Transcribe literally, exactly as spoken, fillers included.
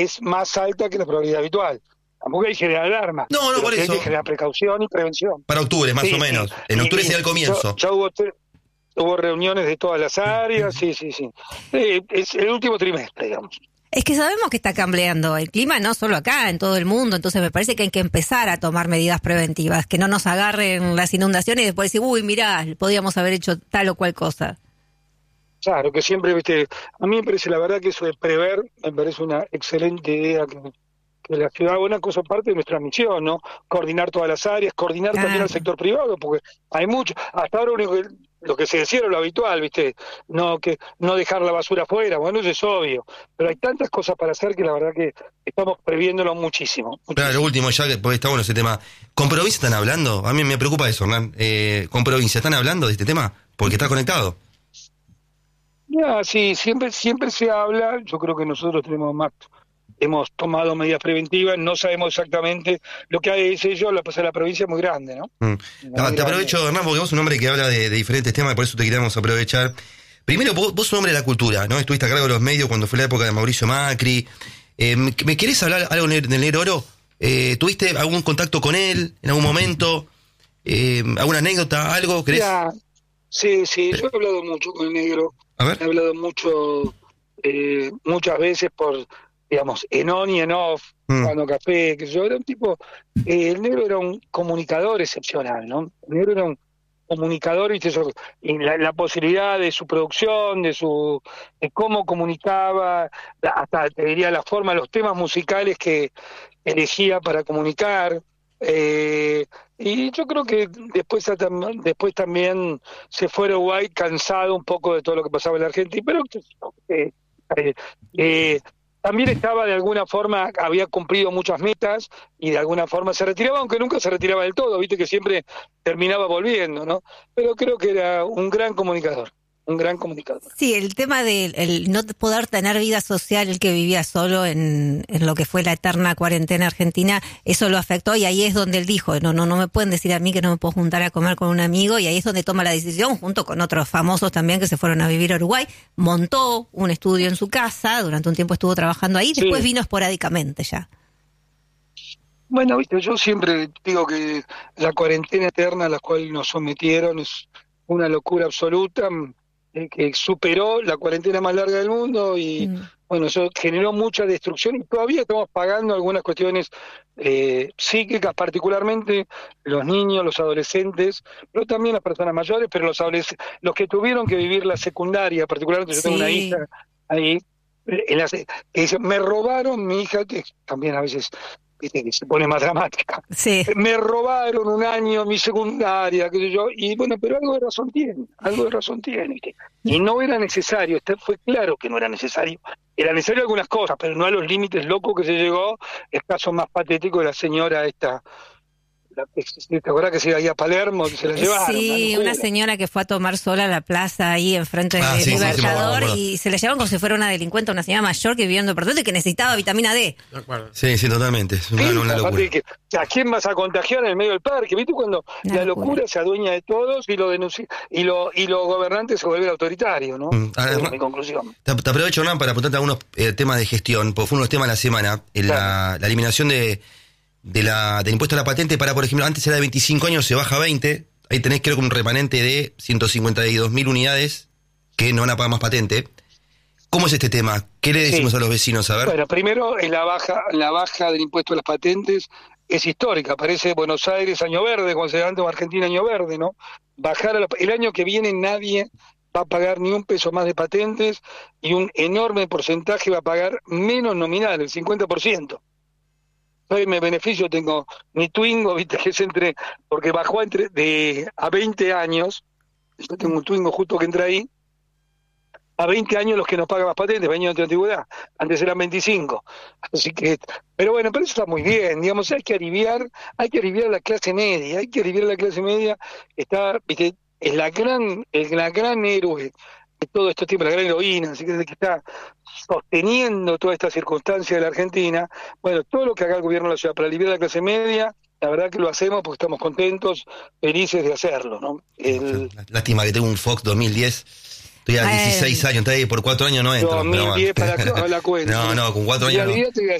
es más alta que la probabilidad habitual. Tampoco hay que generar alarma. No, no, por eso. Hay que generar precaución y prevención. Para octubre, más sí, o menos. Sí. En octubre y, sería el comienzo. Ya, ya hubo, te, hubo reuniones de todas las áreas, sí, sí, sí. Eh, es el último trimestre, digamos. Es que sabemos que está cambiando el clima, no solo acá, en todo el mundo, entonces me parece que hay que empezar a tomar medidas preventivas, que no nos agarren las inundaciones y después decir, uy, mirá, podíamos haber hecho tal o cual cosa. Claro, que siempre, viste, a mí me parece, la verdad que eso de prever, me parece una excelente idea que, que la ciudad, una cosa parte de nuestra misión, ¿no? Coordinar todas las áreas, coordinar Claro. también al sector privado, porque hay mucho, hasta ahora único que, lo que se decía era lo habitual, viste, no que no dejar la basura afuera, bueno, eso es obvio, pero hay tantas cosas para hacer que la verdad que estamos previéndolo muchísimo. muchísimo. Claro, lo último, ya que porque está bueno ese tema. ¿Con provincia están hablando? A mí me preocupa eso, Hernán. Eh, ¿Con provincia están hablando de este tema? Porque está conectado. Ya, sí, siempre, siempre se habla, yo creo que nosotros tenemos más, hemos tomado medidas preventivas, no sabemos exactamente lo que hay, dice yo, la, pues, la provincia es muy grande, ¿no? Mm. Muy No, grande. te aprovecho, Hernán, porque vos sos un hombre que habla de, de diferentes temas, y por eso te queríamos aprovechar. Primero, vos, vos sos un hombre de la cultura, ¿no? Estuviste a cargo de los medios cuando fue la época de Mauricio Macri. Eh, ¿Me, me querés hablar algo del Negro Oro? Eh, ¿Tuviste algún contacto con él en algún momento? Eh, ¿Alguna anécdota, algo? ¿Querés? Ya, sí, sí, yo he hablado mucho con el negro, A ver. he hablado mucho, eh, muchas veces por, digamos, en on y en off, Mm. tomando café, que yo era un tipo, eh, el negro era un comunicador excepcional, ¿no? El negro era un comunicador, viste, eso, y la, la posibilidad de su producción, de su, de cómo comunicaba, la- hasta te diría la forma, los temas musicales que elegía para comunicar. Eh, y yo creo que después, a tam- después también se fue a Uruguay cansado un poco de todo lo que pasaba en la Argentina, pero eh, eh, eh, también estaba de alguna forma, había cumplido muchas metas y de alguna forma se retiraba, aunque nunca se retiraba del todo, viste que siempre terminaba volviendo, ¿no? Pero creo que era un gran comunicador, un gran comunicador. Sí, el tema de el no poder tener vida social, el que vivía solo en, en lo que fue la eterna cuarentena argentina, eso lo afectó y ahí es donde él dijo, no, no, no me pueden decir a mí que no me puedo juntar a comer con un amigo, y ahí es donde toma la decisión, junto con otros famosos también que se fueron a vivir a Uruguay, montó un estudio en su casa, durante un tiempo estuvo trabajando ahí, Sí. después vino esporádicamente ya. Bueno, viste, yo siempre digo que la cuarentena eterna a la cual nos sometieron es una locura absoluta, eh, que superó la cuarentena más larga del mundo y Mm. bueno, eso generó mucha destrucción y todavía estamos pagando algunas cuestiones eh, psíquicas, particularmente los niños, los adolescentes, pero también las personas mayores, pero los adolescentes, los que tuvieron que vivir la secundaria, particularmente yo tengo una Sí. hija ahí, eh, en la, se- que dice, me robaron mi hija, que también a veces viste, que se pone más dramática. Sí. Me robaron un año mi secundaria, qué sé yo, y bueno, pero algo de razón tiene, algo de razón tiene, ¿viste? Y no era necesario, este fue claro que no era necesario. Era necesario algunas cosas, pero no a los límites locos que se llegó. El caso más patético de la señora esta, la, ¿te acuerdas que se iba ahí a Palermo, que se la llevaron? Sí, una señora que fue a tomar sola la plaza ahí enfrente Ah, del sí, sí, sí, me Libertador acuerdo. y se la llevaron como si fuera una delincuente, una señora mayor que vivía en un departamento y que necesitaba vitamina D. De acuerdo. Sí, sí, totalmente. Es una, Sí, una aparte locura. de que, ¿a quién vas a contagiar en el medio del parque? ¿Viste cuando Una la locura. locura se adueña de todos y lo denuncia, y lo y los gobernantes se vuelven autoritario, ¿no? Mm, a ver, Esa es Hernán, mi conclusión. Te, te aprovecho, Hernán, para apuntarte algunos eh, temas de gestión, porque fue uno de los temas de la semana, en la, Claro. la eliminación de, de la, del impuesto a la patente para, por ejemplo, antes era de veinticinco años, se baja a veinte, ahí tenés creo que un remanente de ciento cincuenta y dos mil unidades que no van a pagar más patente. ¿Cómo es este tema? ¿Qué le decimos Sí. a los vecinos? A ver. Bueno, primero, en la baja la baja del impuesto a las patentes es histórica, parece Buenos Aires año verde, cuando se levanta Argentina año verde, ¿no? Bajar a la- el año que viene nadie va a pagar ni un peso más de patentes y un enorme porcentaje va a pagar menos nominal, el cincuenta por ciento. Yo me beneficio, tengo mi Twingo, viste que es entre, porque bajó entre de a veinte años, yo tengo un Twingo justo que entra ahí, a veinte años los que nos pagan más patentes, veinte años de antigüedad, antes eran veinticinco. Así que, pero bueno, pero eso está muy bien, digamos, hay que aliviar, hay que aliviar a la clase media, hay que aliviar a la clase media, está, viste, es la gran, el, la gran héroe de todo este tiempo, la gran heroína, así que, que está sosteniendo toda esta circunstancia de la Argentina. Bueno, todo lo que haga el gobierno de la ciudad para aliviar a la clase media, la verdad que lo hacemos porque estamos contentos, felices de hacerlo, ¿no? El, Lástima que tengo un Fox dos mil diez. Estoy a dieciséis años, está ahí por cuatro años no entro. dos mil diez para acá, la cuenta. No, no, con cuatro años no.